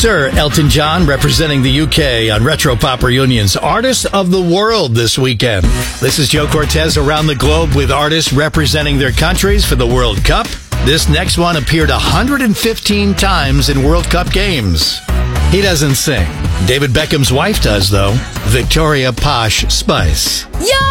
Sir Elton John representing the UK on Retro Pop Reunion's Artist of the World this weekend. This is Joe Cortez around the globe with artists representing their countries for the World Cup. This next one appeared 115 times in World Cup games. He doesn't sing. David Beckham's wife does, though. Victoria Posh Spice. Yo!